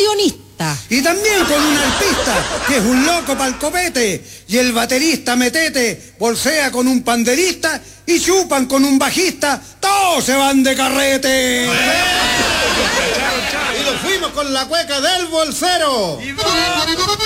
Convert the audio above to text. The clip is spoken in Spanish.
acordeonista. Y también con un arpista, que es un loco pa'l copete, y el baterista metete bolsea con un panderista, y chupan con un bajista, todos se van de carrete. Y nos fuimos con la cueca del bolsero.